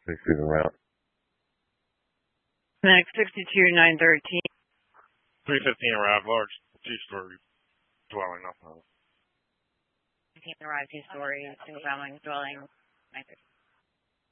season route. Next, 62-913. 315 arrived, large two-story dwelling. 15 arrived, two-story, single-family dwelling, 913.